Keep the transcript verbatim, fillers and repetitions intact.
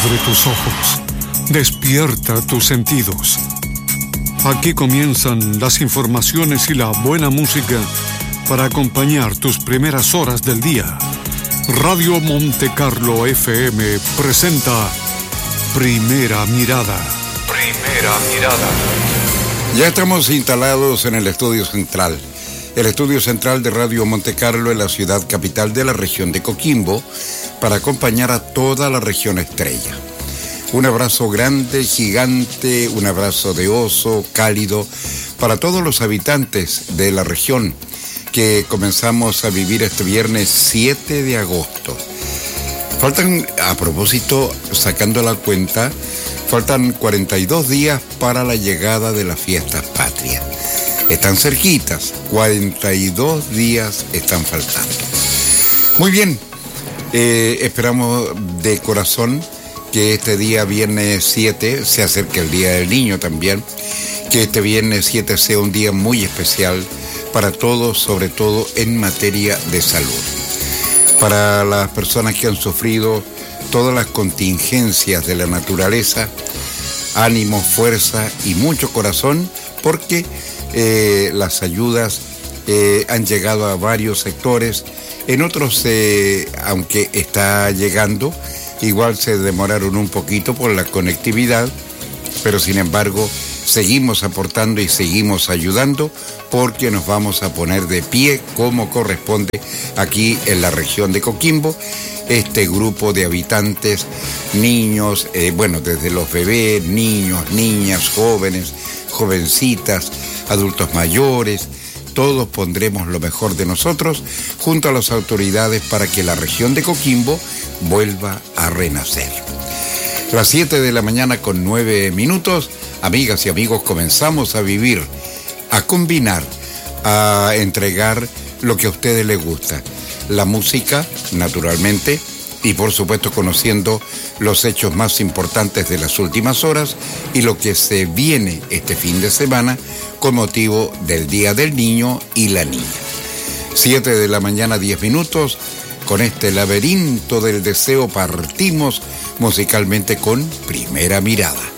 Abre tus ojos, despierta tus sentidos. Aquí comienzan las informaciones y la buena música para acompañar tus primeras horas del día. Radio Monte Carlo F M presenta Primera Mirada. Primera Mirada. Ya estamos instalados en el estudio central. El estudio central de Radio Monte Carlo en la ciudad capital de la región de Coquimbo para acompañar a toda la región estrella. Un abrazo grande, gigante, un abrazo de oso, cálido, para todos los habitantes de la región que comenzamos a vivir este viernes siete de agosto. Faltan, a propósito, sacando la cuenta, faltan cuarenta y dos días para la llegada de las fiestas patrias. Están cerquitas, cuarenta y dos días están faltando. Muy bien, eh, esperamos de corazón que este día viernes siete, se acerque el Día del Niño también, que este viernes siete sea un día muy especial para todos, sobre todo en materia de salud. Para las personas que han sufrido todas las contingencias de la naturaleza, ánimo, fuerza y mucho corazón, porque eh, las ayudas eh, han llegado a varios sectores. En otros, eh, aunque está llegando, igual se demoraron un poquito por la conectividad, pero sin embargo seguimos aportando y seguimos ayudando porque nos vamos a poner de pie como corresponde aquí en la región de Coquimbo. Este grupo de habitantes, niños, eh, bueno, desde los bebés, niños, niñas, jóvenes, jovencitas, adultos mayores, todos pondremos lo mejor de nosotros junto a las autoridades para que la región de Coquimbo vuelva a renacer. Las siete de la mañana con nueve minutos, amigas y amigos, comenzamos a vivir, a combinar, a entregar lo que a ustedes les gusta. La música, naturalmente, y por supuesto conociendo los hechos más importantes de las últimas horas y lo que se viene este fin de semana con motivo del Día del Niño y la Niña. Siete de la mañana, diez minutos, con este laberinto del deseo partimos musicalmente con Primera Mirada.